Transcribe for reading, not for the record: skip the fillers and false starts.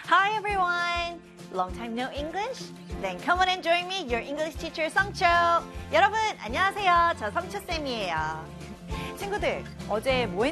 Hi everyone! Long time no English? Then come on and join me, your English teacher 성초. 여러분 안녕하세요. 저 성초쌤이에요. 친구들 어제 뭐 했나요?